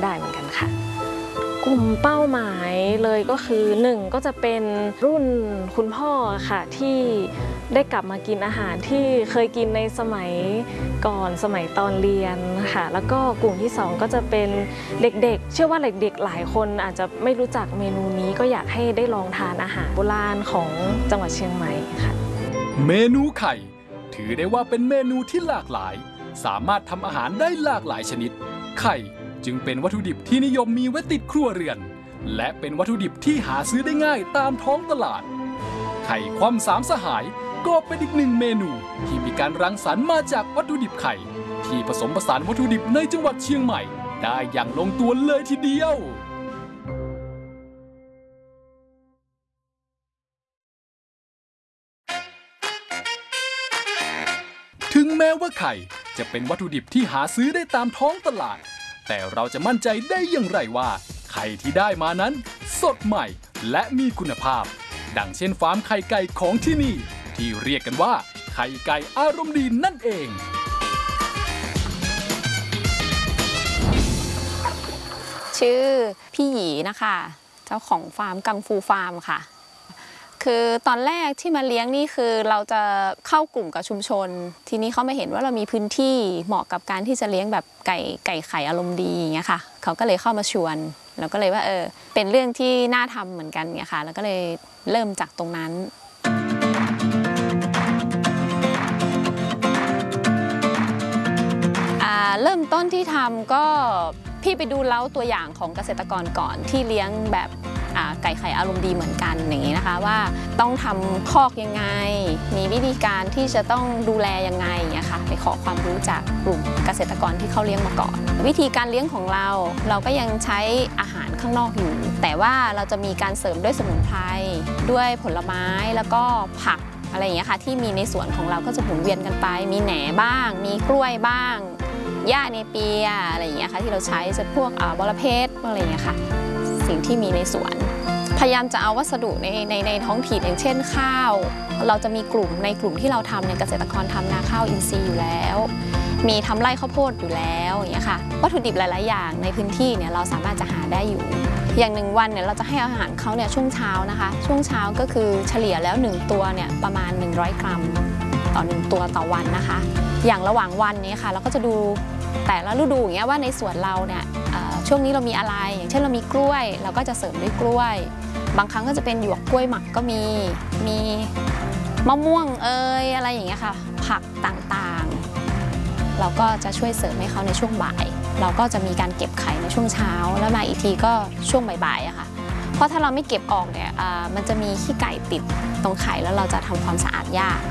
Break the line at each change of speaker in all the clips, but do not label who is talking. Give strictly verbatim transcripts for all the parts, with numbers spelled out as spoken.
ได้เหมือนกันค่ะกลุ่มเป้าหมายเลยก็คือหนึ่งก็จะเป็นรุ่นคุณพ่อค่ะที่ได้กลับมากินอาหารที่เคยกินในสมัยก่อนสมัยตอนเรียนค่ะแล้วก็กลุ่มที่สองก็จะเป็นเด็กๆเชื่อว่าเด็กๆหลายคนอาจจะไม่รู้จักเมนูนี้ก็อยากให้ได้ลองทานอาหารโบราณของจังหวัดเชียงใหม่ค่ะ
เมนูไข่ถือได้ว่าเป็นเมนูที่หลากหลายสามารถทำอาหารได้หลากหลายชนิดไข่จึงเป็นวัตถุดิบที่นิยมมีไว้ติดครัวเรือนและเป็นวัตถุดิบที่หาซื้อได้ง่ายตามท้องตลาดไข่คว่ำสามสหายก็เป็นอีกหนึ่งเมนูที่มีการรังสรรค์มาจากวัตถุดิบไข่ที่ผสมผสานวัตถุดิบในจังหวัดเชียงใหม่ได้อย่างลงตัวเลยทีเดียวถึงแม้ว่าไข่จะเป็นวัตถุดิบที่หาซื้อได้ตามท้องตลาดแต่เราจะมั่นใจได้อย่างไรว่าไข่ที่ได้มานั้นสดใหม่และมีคุณภาพดังเช่นฟาร์มไข่ไก่ของที่นี่ที่เรียกกันว่าไข่ไก่อารมณ์ดีนั่นเอง
ชื่อพี่หยีนะคะเจ้าของฟาร์มกังฟูฟาร์มค่ะคือตอนแรกที่มาเลี้ยงนี่คือเราจะเข้ากลุ่มกับชุมชนทีนี้เขามาเห็นว่าเรามีพื้นที่เหมาะกับการที่จะเลี้ยงแบบไก่ไก่ไข่อารมณ์ดีอย่างเงี้ยค่ะเขาก็เลยเข้ามาชวนเราก็เลยว่าเออเป็นเรื่องที่น่าทำเหมือนกันเนี่ยค่ะแล้วก็เลยเริ่มจากตรงนั้นเริ่มต้นที่ทำก็พี่ไปดูเล้าตัวอย่างของเกษตรกรก่อนที่เลี้ยงแบบไก่ไข่อารมณ์ดีเหมือนกันอย่างนี้นะคะว่าต้องทำคอกยังไงมีวิธีการที่จะต้องดูแลยังไงเนี่ยค่ะไปขอความรู้จากกลุ่มเกษตรกรที่เขาเลี้ยงมาก่อนวิธีการเลี้ยงของเราเราก็ยังใช้อาหารข้างนอกอยู่แต่ว่าเราจะมีการเสริมด้วยสมุนไพรด้วยผลไม้แล้วก็ผักอะไรอย่างเงี้ยค่ะที่มีในสวนของเราก็จะหมุนเวียนกันไปมีแหน่บ้างมีกล้วยบ้างหญ้าเนเปียอะไรอย่างเงี้ยค่ะที่เราใช้จะพวกบอระเพ็ดอะไรอย่างเงี้ยค่ะสิ่งที่มีในสวนพยายามจะเอาวัสดุในในในท้องถิ่นอย่างเช่นข้าวเราจะมีกลุ่มในกลุ่มที่เราทำเนี่ยเกษตรกรทำนาข้าวอินทรีย์อยู่แล้วมีทำไร่ข้าวโพดอยู่แล้วอย่างเงี้ยค่ะวัตถุดิบหลายๆอย่างในพื้นที่เนี่ยเราสามารถจะหาได้อยู่อย่างหนึ่งวันเนี่ยเราจะให้อาหารเขาเนี่ยช่วงเช้านะคะช่วงเช้าก็คือเฉลี่ยแล้วหนึ่งตัวเนี่ยประมาณหนึ่งร้อยกรัมต่อหนึ่งตัวต่อวันนะคะอย่างระหว่างวันนี้ค่ะเราก็จะดูแต่ละฤดูอย่างเงี้ยว่าในสวนเราเนี่ยช่วงนี้เรามีอะไรอย่างเช่นเรามีกล้วยเราก็จะเสริมด้วยกล้วยบางครั้งก็จะเป็นหยวกกล้วยหมักก็มีมีมะม่วงเอ่ยอะไรอย่างเงี้ยค่ะผักต่างๆเราก็จะช่วยเสริมให้เขาในช่วงบ่ายเราก็จะมีการเก็บไข่ในช่วงเช้าแล้วมาอีกทีก็ช่วงบ่ายๆอะค่ะเพราะถ้าเราไม่เก็บออกเนี่ยมันจะมีขี้ไก่ติดตรงไข่แล้วเราจะทำความสะอาดยาก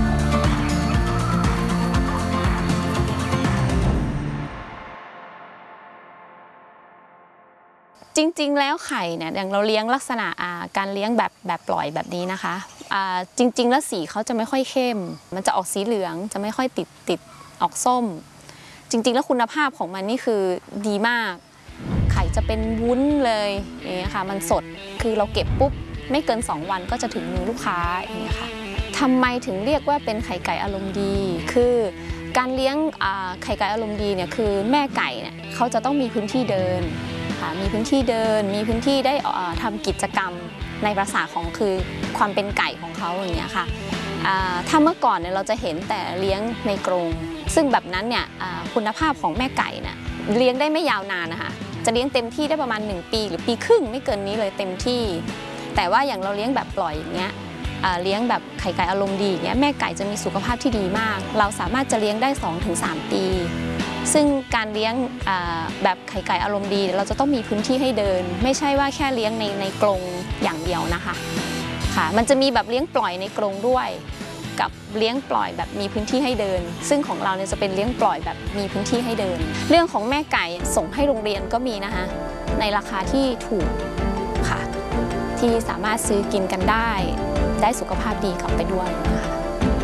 จริงๆแล้วไข่เนี่ยอย่างเราเลี้ยงลักษณะการเลี้ยงแบบแบบปล่อยแบบนี้นะคะจริงๆแล้วสีเขาจะไม่ค่อยเข้มมันจะออกสีเหลืองจะไม่ค่อยติดติดออกส้มจริงๆแล้วคุณภาพของมันนี่คือดีมากไข่จะเป็นวุ้นเลยอย่างเงี้ยค่ะมันสดคือเราเก็บปุ๊บไม่เกินสองวันก็จะถึงมือลูกค้าอย่างเงี้ยค่ะทำไมถึงเรียกว่าเป็นไข่ไก่อารมณ์ดีคือการเลี้ยงไข่ไก่อารมณ์ดีเนี่ยคือแม่ไก่เนี่ยเขาจะต้องมีพื้นที่เดินมีพื้นที่เดินมีพื้นที่ได้ทำกิจกรรมในภาษาของคือความเป็นไก่ของเขาอย่างเงี้ยค่ะถ้าเมื่อก่อนเนี่ยเราจะเห็นแต่เลี้ยงในกรงซึ่งแบบนั้นเนี่ยคุณภาพของแม่ไก่เนี่ยเลี้ยงได้ไม่ยาวนานนะคะจะเลี้ยงเต็มที่ได้ประมาณหนึ่งปีหรือปีครึ่งไม่เกินนี้เลยเต็มที่แต่ว่าอย่างเราเลี้ยงแบบปล่อยอย่างเงี้ยเลี้ยงแบบไข่ไก่อารมณ์ดีอย่างเงี้ยแม่ไก่จะมีสุขภาพที่ดีมากเราสามารถจะเลี้ยงได้ สองถึงสาม ปีซึ่งการเลี้ยงแบบไข่ไก่อารมณ์ดีเราจะต้องมีพื้นที่ให้เดินไม่ใช่ว่าแค่เลี้ยงในในกรงอย่างเดียวนะคะค่ะมันจะมีแบบเลี้ยงปล่อยในกรงด้วยกับเลี้ยงปล่อยแบบมีพื้นที่ให้เดินซึ่งของเราเนี่ยจะเป็นเลี้ยงปล่อยแบบมีพื้นที่ให้เดินเรื่องของแม่ไก่ส่งให้โรงเรียนก็มีนะคะในราคาที่ถูกค่ะที่สามารถซื้อกินกันได้ได้สุขภาพดีกลับไปด้วยนะคะ